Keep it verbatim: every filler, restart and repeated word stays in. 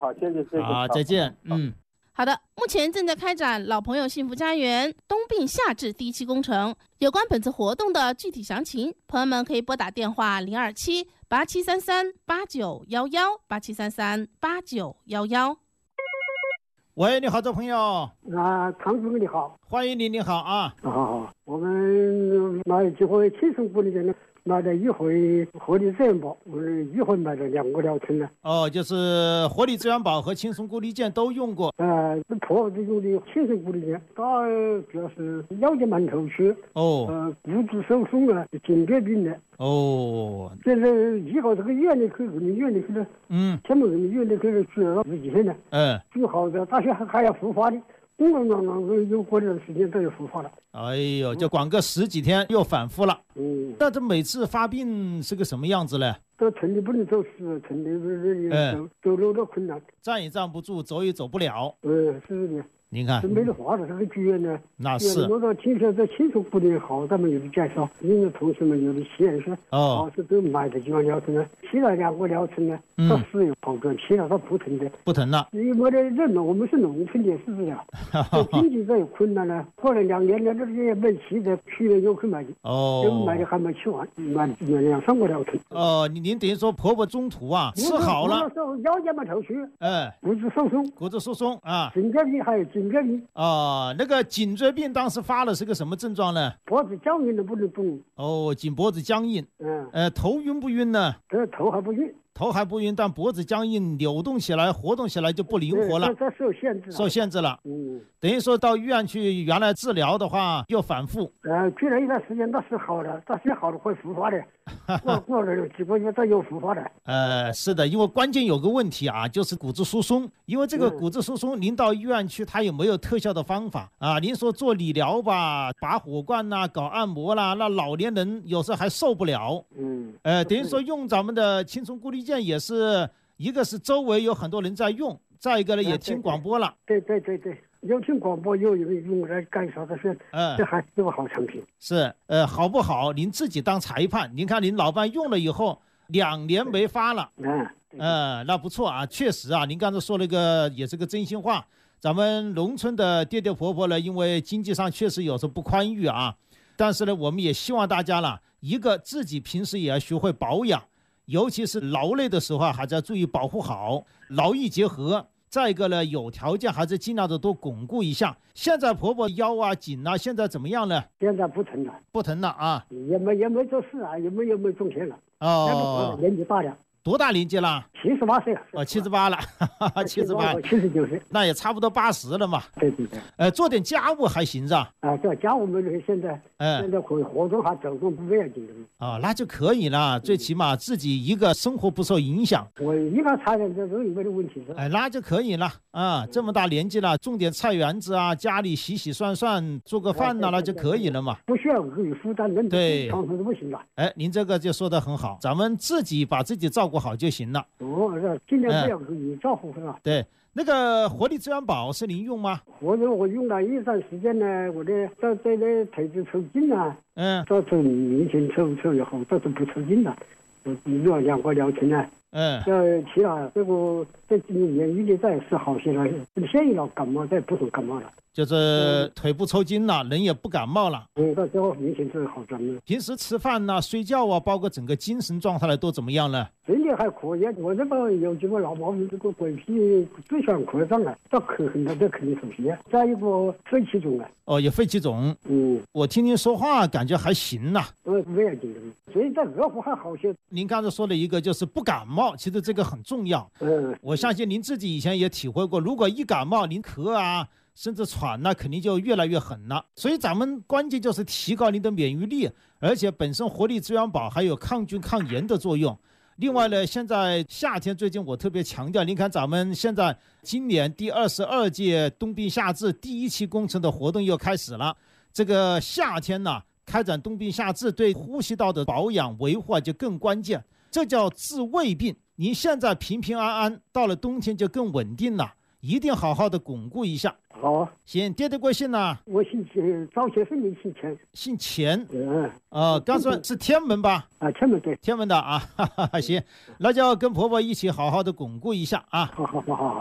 好，谢谢，谢谢。 好，再见。嗯。 好的，目前正在开展老朋友幸福家园冬病夏治第一期工程。有关本次活动的具体详情，朋友们可以拨打电话零二七八七三三八九一一八七三三八九一一。 喂，你好，这朋友。 啊，常主任你好， 欢迎你，你好啊。 好好好，我们买几回轻松管理的呢？买了一回活力资源宝，我一回买了两个疗程呢。 哦，就是活力资源宝和轻松固力健都用过。 呃，婆子用的轻松固力健，它主要是腰间盘突出， 哦， 呃，骨质疏松啊，颈椎病的。 哦， 这是以后这个院里去，我们院里去呢，嗯，前面我们院里去住了十几天呢，嗯，最好的，但是还还要复发的。公公公公有过段时间都有复发了， 哎呦，就管个十几天又反复了。嗯，那这每次发病是个什么样子呢？ 都成的不能走事，成的是走走路都困难， 站也站不住，走也走不了。 嗯，是的。 您看， 没得话了，这个剧院呢， 那是。 我说听说这轻松固力好，咱们有的介绍，因为同事们有的实验室，哦，好是都买的几万疗程呢，吃了两个疗程呢，它是有好转，吃了它不疼的， 不疼了。 因为我的人呢，我们是农村的，是不是呀？经济这有困难呢，过了两年了，这些没吃的，去了又去买的，哦，买的还没吃完，买买两三个疗程。 哦，您您等于说婆婆中途啊吃好了， 腰间盘突出，哎，骨质疏松， 骨质疏松啊， 颈椎病还有颈椎病。 啊，那个颈椎病当时发了是个什么症状呢？ 脖子僵硬的不能动。 哦，颈脖子僵硬。嗯。呃，头晕不晕呢？ 呃，头还不晕。 头还不晕，但脖子僵硬，扭动起来、活动起来就不灵活了。 这受限制了。 受限制了。嗯。等于说到医院去，原来治疗的话又反复。 呃，去了一段时间，那是好了，但是好了会复发的。过过了几个月，它又复发的。 呃，是的，因为关键有个问题啊，就是骨质疏松。因为这个骨质疏松，您到医院去，它有没有特效的方法啊？您说做理疗吧，拔火罐呐、啊，搞按摩啦，那老年人有时候还受不了。嗯。呃，等于说用咱们的轻松固力健也是一个是周围有很多人在用，再一个呢也听广播了。 对对对对。有听广播，有有用来干啥的是，嗯，这还是个好产品。 是，呃，好不好？您自己当裁判。您看，您老伴用了以后，两年没发了，嗯，呃，那不错啊，确实啊，您刚才说了个也是个真心话。咱们农村的爹爹婆婆呢，因为经济上确实有时候不宽裕啊，但是呢，我们也希望大家了，一个自己平时也要学会保养，尤其是劳累的时候啊，还是要注意保护好，劳逸结合。再一个呢，有条件还是尽量的多巩固一下。现在婆婆腰啊、颈啊，现在怎么样呢？ 现在不疼了， 不疼了啊， 也没也没做事啊，也没也没种田了。 哦， 年纪大了。 多大年纪了？ 七十八岁了。 哦，七十八了，七十八， 七十九岁， 那也差不多八十了嘛。 对对对。 呃，做点家务还行是吧？ 啊，做家务没现在，嗯，现在可以活动还走动不要紧的。 啊，那就可以了，最起码自己一个生活不受影响。 我一个菜园子都有没得问题是吧？ 哎，那就可以了啊，这么大年纪了，种点菜园子啊，家里洗洗涮涮，做个饭呐，那就可以了嘛。 不需要给予负担，人对， 常常都不行了。 哎，您这个就说得很好，咱们自己把自己照顾好就行了。 哦，是尽量不要给予照顾是吧？ 对，那个活力资源宝是您用吗？ 我我用了一段时间呢，我的在在那腿子抽筋啊，嗯，到从明显抽抽以后，到是不抽筋了，我用了两个疗程呢。嗯，这其他这个这几年一直在是好些了，先一老感冒，再不总感冒了， 就是腿部抽筋了，人也不感冒了。 嗯，到最后明显是好转了。 平时吃饭呐、啊、睡觉啊，包括整个精神状态来都怎么样呢？ 身体还可以，我这个有几个老毛病，这个鬼皮最喜欢扩张了，这可很多这肯定首先。再一个肺气肿了。 哦，有肺气肿。嗯，我听您说话感觉还行呐。 呃，没有紧张，所以在恶化还好些。 您刚才说的一个就是不感冒，其实这个很重要。嗯，我相信您自己以前也体会过，如果一感冒，您咳啊，甚至喘呢，肯定就越来越狠了。所以咱们关键就是提高您的免疫力，而且本身活力资源宝还有抗菌抗炎的作用。另外呢，现在夏天最近我特别强调，您看咱们现在今年第二十二届冬病夏治第一期工程的活动又开始了。这个夏天呢，开展冬病夏治对呼吸道的保养维护就更关键，这叫治未病。您现在平平安安，到了冬天就更稳定了。 一定好好的巩固一下。 好， 行，爹爹贵姓呢？ 我姓钱，赵先生你姓钱。 姓钱。 嗯。 呃，刚说是天门吧？ 啊，天门对。 天门的啊，哈哈哈，行，那就跟婆婆一起好好的巩固一下啊。 好好好好。